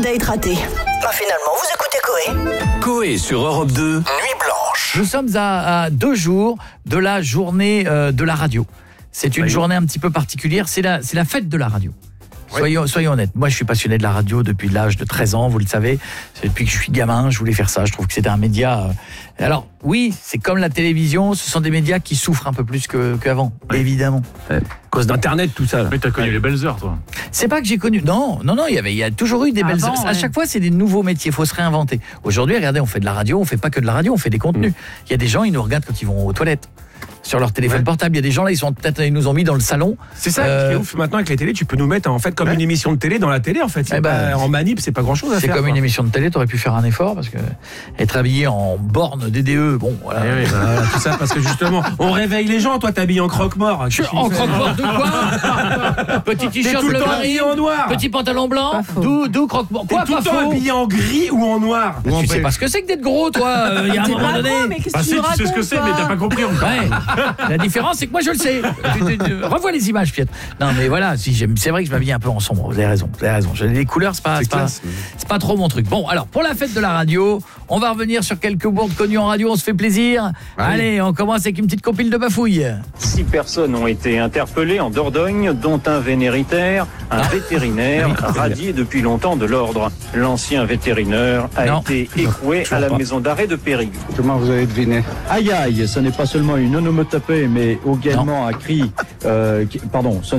à être raté. Finalement, vous écoutez Coé. Coé sur Europe 2, Nuit Blanche. Nous sommes à 2 jours de la journée de la radio. C'est une journée un petit peu particulière, c'est la fête de la radio. Soyons honnêtes, moi je suis passionné de la radio depuis l'âge de 13 ans, vous le savez. C'est depuis que je suis gamin, je voulais faire ça, je trouve que c'était un média... Alors oui, c'est comme la télévision, ce sont des médias qui souffrent un peu plus qu'avant, évidemment. À cause d'Internet, tout ça. Là. Mais t'as connu les belles heures, toi. C'est pas que j'ai connu... Non, il y a toujours eu des belles heures. À chaque fois, c'est des nouveaux métiers, il faut se réinventer. Aujourd'hui, regardez, on fait de la radio, on fait pas que de la radio, on fait des contenus. Il y a des gens, ils nous regardent quand ils vont aux toilettes. Sur leur téléphone portable, il y a des gens là, ils nous ont mis dans le salon. C'est ça qui est ouf. Maintenant avec les télés, tu peux nous mettre en fait comme une émission de télé dans la télé en fait. En manip, c'est pas grand chose à faire. C'est comme une émission de télé, t'aurais pu faire un effort parce que être habillé en borne DDE, bon voilà. Voilà, tout ça parce que justement, on réveille les gens. Toi, t'habilles en croque-mort. En croque-mort de quoi? Petit t-shirt bleu habillé en noir. Petit pantalon blanc. D'où croque-mort. Quoi, tout le temps habillé en gris ou en noir. Tu sais pas ce que c'est que d'être gros, toi. Il y a un moment donné. Tu sais ce que c'est, mais t'as pas compris. La différence, c'est que moi je le sais. Revois les images, Piet. Non, mais voilà, c'est vrai que je m'habille un peu en sombre. Vous avez raison. Les couleurs, c'est pas trop mon truc. Bon, alors pour la fête de la radio, on va revenir sur quelques bourdes connues en radio. On se fait plaisir. Allez, on commence avec une petite compile de bafouilles. 6 personnes ont été interpellées en Dordogne, dont un vénéritaire, un vétérinaire radié depuis longtemps de l'ordre. L'ancien vétérinaire a été écroué à la maison d'arrêt de Périgueux. Comment vous avez deviné? Aïe aïe, ce n'est pas seulement une onomatopée, mais également un cri,